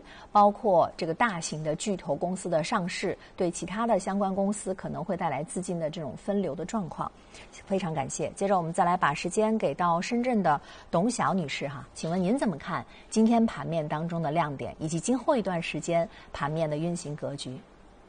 包括这个大型的巨头公司的上市，对其他的相关公司可能会带来资金的这种分流的状况。非常感谢。接着我们再来把时间给到深圳的董晓女士哈，请问您怎么看今天盘面当中的亮点，以及今后一段时间盘面的运行格局？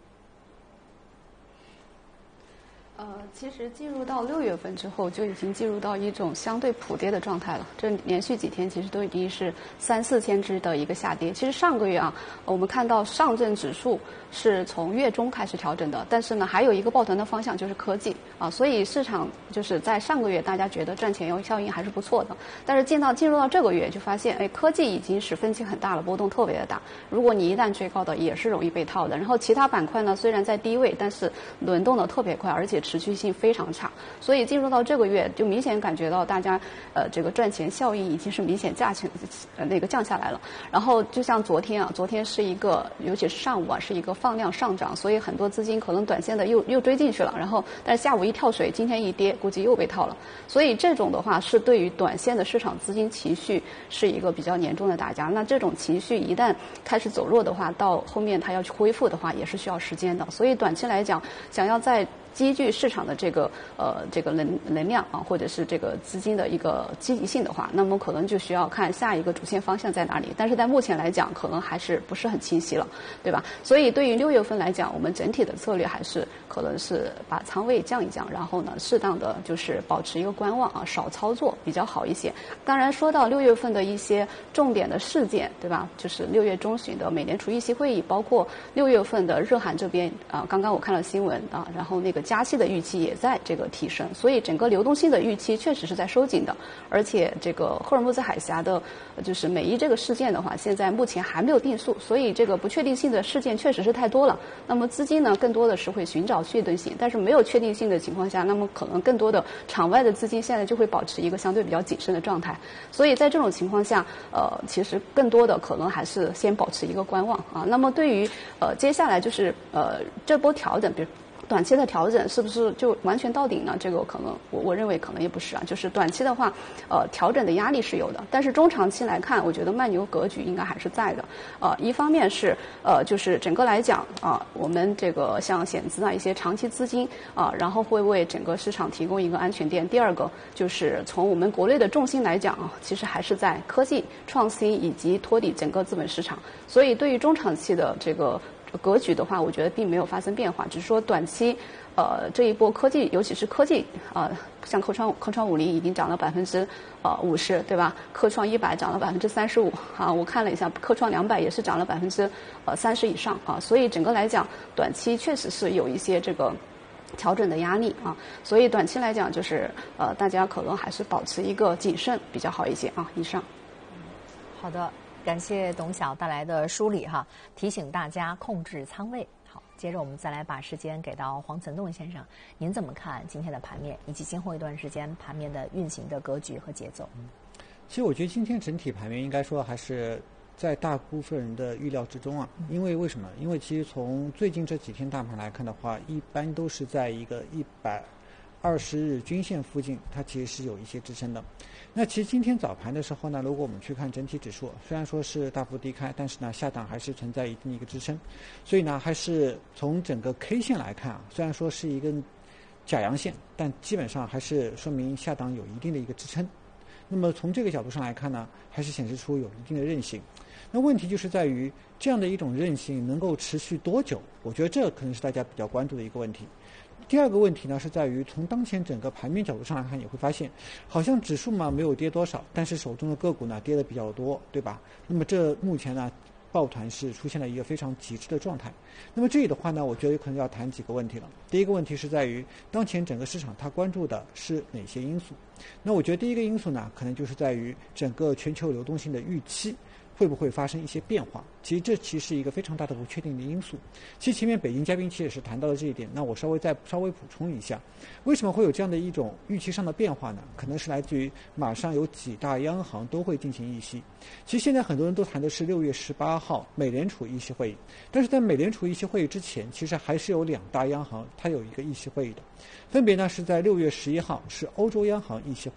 其实进入到6月份之后，就已经进入到一种相对普跌的状态了。这连续几天其实都已经是3、4千只的一个下跌。其实上个月啊，我们看到上证指数是从月中开始调整的，但是呢，还有一个抱团的方向就是科技啊，所以市场就是在上个月大家觉得赚钱效应还是不错的，但是进入到这个月就发现，哎，科技已经是分歧很大了，波动特别的大。如果你一旦追高的，也是容易被套的。然后其他板块呢，虽然在低位，但是轮动的特别快，而且持续性非常差，所以进入到这个月就明显感觉到大家这个赚钱效应已经是明显降下来了。然后就像昨天是一个，尤其是上午啊，是一个放量上涨，所以很多资金可能短线的又追进去了，然后但是下午一跳水，今天一跌，估计又被套了。所以这种的话是对于短线的市场资金情绪是一个比较严重的打压。那这种情绪一旦开始走弱的话，到后面它要去恢复的话，也是需要时间的。所以短期来讲，想要在积聚市场的这个能量啊，或者是这个资金的一个积极性的话，那么可能就需要看下一个主线方向在哪里。但是在目前来讲，可能还是不是很清晰了，对吧？所以对于6月份来讲，我们整体的策略还是可能是把仓位降一降，然后呢，适当的就是保持一个观望啊，少操作比较好一些。当然，说到6月份的一些重点的事件，对吧？就是6月中旬的美联储议息会议，包括6月份的日韩这边啊，刚刚我看了新闻啊，然后那个加息的预期也在这个提升，所以整个流动性的预期确实是在收紧的。而且这个赫尔木兹海峡的，就是美伊这个事件的话，现在目前还没有定数，所以这个不确定性的事件确实是太多了。那么资金呢，更多的是会寻找确定性，但是没有确定性的情况下，那么可能更多的场外的资金现在就会保持一个相对比较谨慎的状态。所以在这种情况下，其实更多的可能还是先保持一个观望啊。那么对于接下来就是这波调整，比如短期的调整是不是就完全到顶呢？这个可能我认为可能也不是啊。就是短期的话，调整的压力是有的，但是中长期来看，我觉得慢牛格局应该还是在的。一方面是就是整个来讲啊，我们这个像险资啊一些长期资金啊，然后会为整个市场提供一个安全垫。第二个就是从我们国内的重心来讲啊，其实还是在科技创新以及托底整个资本市场。所以对于中长期的这个格局的话，我觉得并没有发生变化，只是说短期，这一波科技，尤其是科技，像科创50已经涨了50%，对吧？科创100涨了35%啊，我看了一下，科创200也是涨了30%以上啊，所以整个来讲，短期确实是有一些这个调整的压力啊，所以短期来讲，就是大家可能还是保持一个谨慎比较好一些啊。以上。 好的。感谢董晓带来的梳理哈，提醒大家控制仓位。好，接着我们再来把时间给到黄岑栋先生，您怎么看今天的盘面，以及今后一段时间盘面的运行的格局和节奏？ 其实我觉得今天整体盘面应该说还是在大部分人的预料之中啊。因为为什么？因为其实从最近这几天大盘来看的话，一般都是在一个120日均线附近，它其实是有一些支撑的。那其实今天早盘的时候呢，如果我们去看整体指数，虽然说是大幅低开，但是呢下档还是存在一定的一个支撑，所以呢还是从整个 K 线来看啊，虽然说是一根假阳线，但基本上还是说明下档有一定的一个支撑。那么从这个角度上来看呢，还是显示出有一定的韧性。那问题就是在于这样的一种韧性能够持续多久？我觉得这可能是大家比较关注的一个问题。第二个问题呢，是在于从当前整个盘面角度上来看，也会发现，好像指数嘛没有跌多少，但是手中的个股呢跌得比较多，对吧？那么这目前呢，抱团是出现了一个非常极致的状态。那么这里的话呢，我觉得可能要谈几个问题了。第一个问题是在于当前整个市场它关注的是哪些因素？那我觉得第一个因素呢，可能就是在于整个全球流动性的预期会不会发生一些变化？其实这其实是一个非常大的不确定的因素。其实前面北京嘉宾其实也是谈到了这一点，那我稍微补充一下，为什么会有这样的一种预期上的变化呢？可能是来自于马上有几大央行都会进行议息。其实现在很多人都谈的是6月18号美联储议息会议，但是在美联储议息会议之前，其实还是有2大央行它有一个议息会议的，分别呢是在6月11号是欧洲央行议息会议，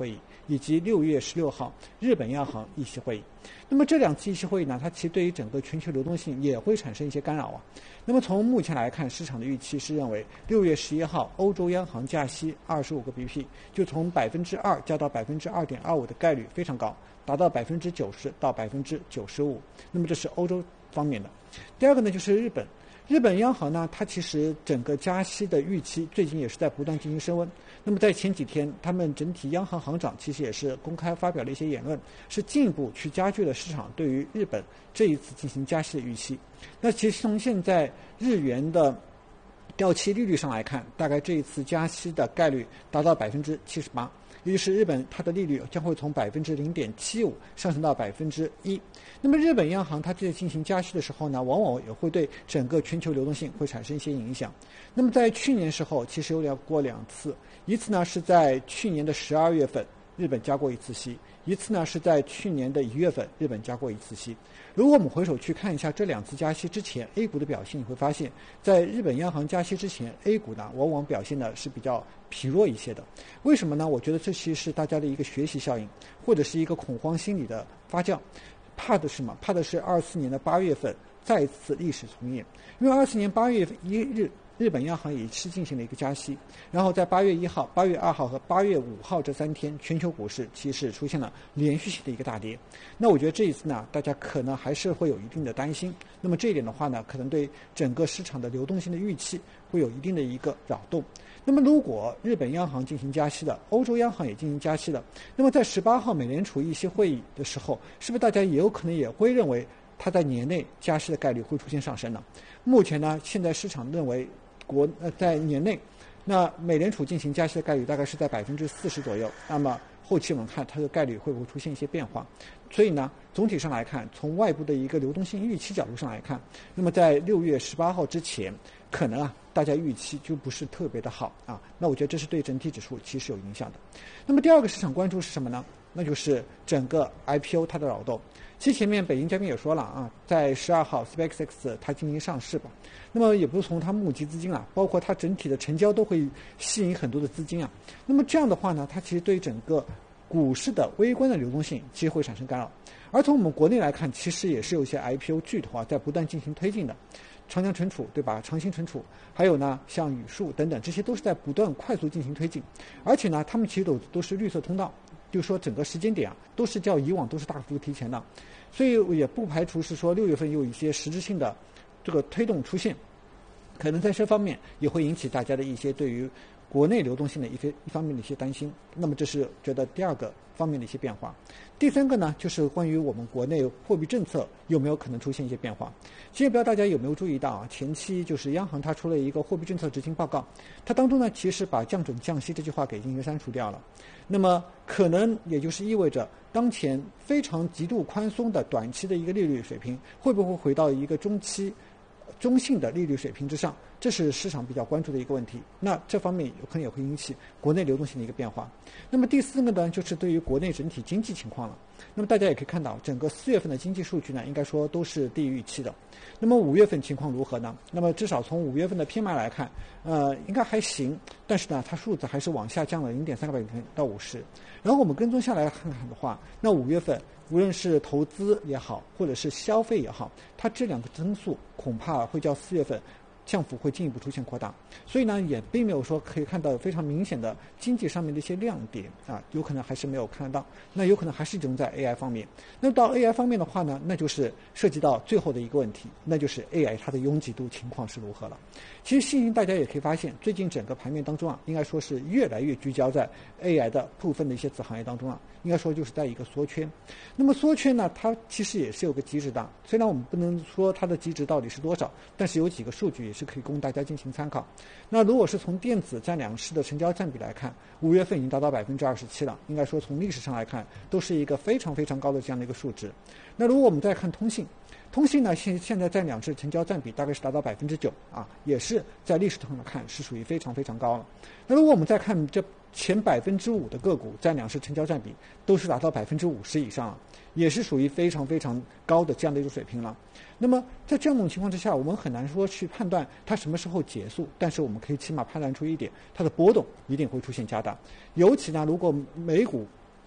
以及6月16号日本央行议息会议。那么这2次议息会议呢，它其实对于整个全球流动性也会产生一些干扰啊。那么从目前来看，市场的预期是认为6月11号欧洲央行加息25个 BP， 就从2%加到2.25%的概率非常高，达到90%到95%。那么这是欧洲方面的。第二个呢，就是日本。日本央行呢，它其实整个加息的预期最近也是在不断进行升温。那么在前几天，他们整体央行行长其实也是公开发表了一些言论，是进一步去加剧了市场对于日本这一次进行加息的预期。那其实从现在日元的掉期利率上来看，大概这一次加息的概率达到78%，也就是日本它的利率将会从0.75%上升到1%。那么日本央行它在进行加息的时候呢，往往也会对整个全球流动性会产生一些影响。那么在去年时候，其实有过2次，一次呢是在去年的12月份，日本加过1次息；一次呢是在去年的1月份，日本加过1次息。如果我们回首去看一下这2次加息之前 A 股的表现，你会发现在日本央行加息之前 A 股呢往往表现的是比较疲弱一些的。为什么呢？我觉得这其实是大家的一个学习效应，或者是一个恐慌心理的发酵。怕的是什么？怕的是24年的8月份再次历史重演。因为24年8月1日日本央行也是进行了一个加息，然后在8月1号、8月2号和8月5号这3天，全球股市其实出现了连续性的一个大跌。那我觉得这一次呢，大家可能还是会有一定的担心。那么这一点的话呢，可能对整个市场的流动性的预期会有一定的一个扰动。那么如果日本央行进行加息了，欧洲央行也进行加息了，那么在18号美联储议息会议的时候，是不是大家也有可能也会认为它在年内加息的概率会出现上升呢？目前呢，现在市场认为在年内，那美联储进行加息的概率大概是在40%左右。那么后期我们看它的概率会不会出现一些变化？所以呢，总体上来看，从外部的一个流动性预期角度上来看，那么在6月18号之前，可能大家预期就不是特别的好啊。那我觉得这是对整体指数其实有影响的。那么第二个市场关注是什么呢？那就是整个 IPO 它的扰动。其实前面北京嘉宾也说了啊，在12号 SpaceX 它进行上市吧，那么也不是从它募集资金包括它整体的成交都会吸引很多的资金啊。那么这样的话呢，它其实对整个股市的微观的流动性其实会产生干扰。而从我们国内来看，其实也是有一些 IPO 巨头在不断进行推进的，长江存储对吧？长兴存储，还有呢像宇树等等，这些都是在不断快速进行推进，而且呢，他们其实都是绿色通道。就是说整个时间点都是较以往都是大幅提前的，所以也不排除是说6月份有一些实质性的这个推动出现，可能在这方面也会引起大家的一些对于国内流动性的一方面的一些担心。那么这是觉得第二个方面的一些变化。第三个呢，就是关于我们国内货币政策有没有可能出现一些变化。其实不知道大家有没有注意到前期就是央行它出了一个货币政策执行报告，它当中呢其实把降准降息这句话给进行删除掉了。那么可能也就是意味着当前非常极度宽松的短期的一个利率水平会不会回到一个中性的利率水平之上，这是市场比较关注的一个问题。那这方面有可能也会引起国内流动性的一个变化。那么第四个呢，就是对于国内整体经济情况了。那么大家也可以看到，整个4月份的经济数据呢，应该说都是低于预期的。那么5月份情况如何呢？那么至少从5月份的 PMI 来看，应该还行，但是呢，它数字还是往下降了0.3个百分点到50。然后我们跟踪下来看看的话，那5月份无论是投资也好，或者是消费也好，它这两个增速恐怕会较4月份降幅会进一步出现扩大，所以呢，也并没有说可以看到非常明显的经济上面的一些亮点有可能还是没有看得到。那有可能还是集中在 AI 方面。那到 AI 方面的话呢，那就是涉及到最后的一个问题，那就是 AI 它的拥挤度情况是如何了。其实信心大家也可以发现，最近整个盘面当中应该说是越来越聚焦在 AI 的部分的一些子行业当中应该说就是在一个缩圈。那么缩圈呢，它其实也是有个极值的，虽然我们不能说它的极值到底是多少，但是有几个数据也是可以供大家进行参考。那如果是从电子占两市的成交占比来看，5月份已经达到27%了，应该说从历史上来看都是一个非常非常高的这样的一个数值。那如果我们再看通信呢，现在占两市成交占比大概是达到9%也是在历史上来看是属于非常非常高了。那如果我们再看这前5%的个股占两市成交占比都是达到50%以上也是属于非常非常高的这样的一个水平了。那么在这样一种情况之下，我们很难说去判断它什么时候结束，但是我们可以起码判断出一点，它的波动一定会出现加大。尤其呢，如果美股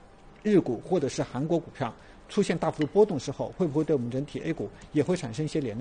日股或者是韩国股票出现大幅度波动时候，会不会对我们整体 A 股也会产生一些连累？